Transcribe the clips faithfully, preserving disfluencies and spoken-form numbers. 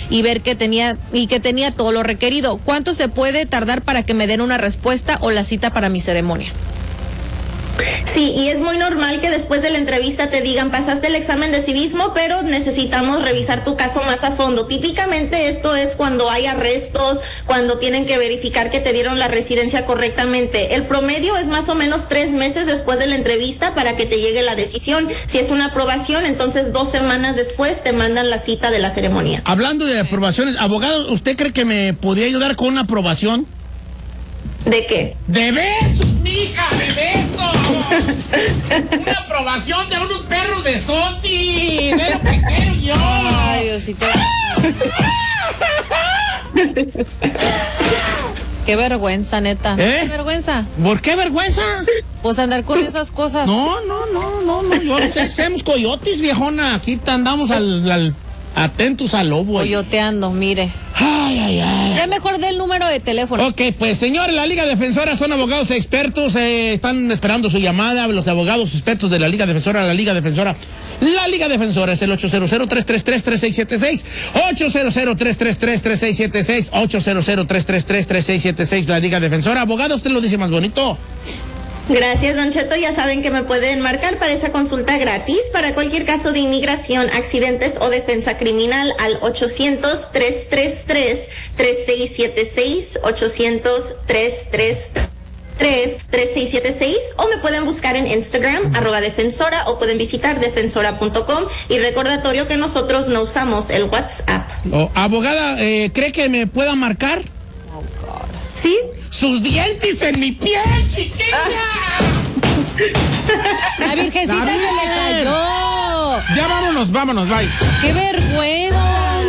y ver que tenía y que tenía todo lo requerido. ¿Cuánto se puede tardar para que me den una respuesta o la cita para mi ceremonia? Sí, y es muy normal que después de la entrevista te digan, pasaste el examen de civismo, pero necesitamos revisar tu caso más a fondo. Típicamente esto es cuando hay arrestos, cuando tienen que verificar que te dieron la residencia correctamente. El promedio es más o menos tres meses después de la entrevista para que te llegue la decisión. Si es una aprobación, entonces dos semanas después te mandan la cita de la ceremonia. Hablando de aprobaciones, abogado, ¿usted cree que me podría ayudar con una aprobación? ¿De qué? ¡De besos, mija! ¡De besos! ¡Una aprobación de unos perros besotis! ¡De lo que quiero yo! Ay, Diosito. Qué vergüenza, neta. ¿Eh? ¿Qué vergüenza? ¿Por qué vergüenza? Pues andar con esas cosas. No, no, no, no, no. Yo no sé, hacemos coyotes, viejona. Aquí andamos al, al atentos al lobo. Coyoteando, mire. Ay, ay, ay. Ya mejor dé el número de teléfono. Ok, pues señores, la Liga Defensora son abogados expertos, eh, están esperando su llamada, los abogados expertos de la Liga Defensora, la Liga Defensora. La Liga Defensora es el ocho cero cero, tres tres tres, tres seis siete seis, ocho cero cero, tres tres tres, tres seis siete seis, ocho cero cero, tres tres tres, tres seis siete seis, la Liga Defensora. Abogado, usted lo dice más bonito. Gracias, Don Cheto. Ya saben que me pueden marcar para esa consulta gratis para cualquier caso de inmigración, accidentes o defensa criminal al ochocientos, tres tres tres, tres seis siete seis, ochocientos, tres tres tres, tres seis siete seis, o me pueden buscar en Instagram, arroba defensora, o pueden visitar defensora punto com. Y recordatorio que nosotros no usamos el WhatsApp. Oh, abogada, eh, ¿cree que me pueda marcar? ¿Sí? ¡Sus dientes en mi piel, chiquilla! La virgencita se le cayó. Ya vámonos, vámonos, bye. ¡Qué vergüenza!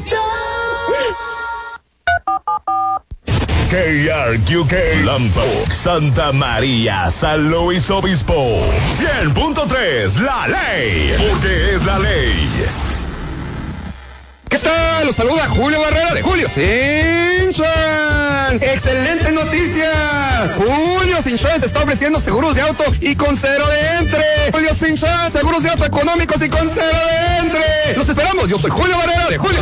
K R Q K, Lampo, Santa María, San Luis Obispo. cien punto tres, la ley, porque es la ley. ¿Qué tal? Los saluda Julio Barrera de Julio Sin Insurance. ¡Excelentes noticias! Julio Sin Insurance está ofreciendo seguros de auto y con cero de entre. Julio Sin Insurance, seguros de auto económicos y con cero de entre. Los esperamos. Yo soy Julio Barrera de Julio